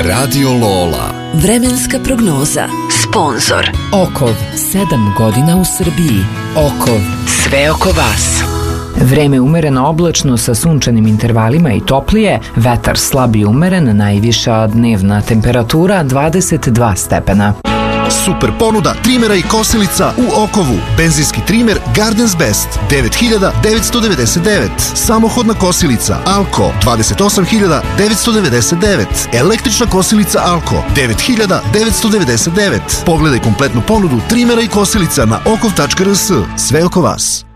Radio Lola. Vremenska prognoza. Sponzor Okov, 7 godina u Srbiji. Okov, sve oko vas. Vreme umereno oblačno sa sunčanim intervalima i toplije, vetar slab i umeren, najviša dnevna temperatura 22 stepena. Super ponuda trimera i kosilica u Okovu. Benzinski trimer Gardens Best 9.999. Samohodna kosilica Alko 28.999. Električna kosilica Alko 9.999. Pogledaj kompletnu ponudu trimera i kosilica na okov.rs. Sve oko vas.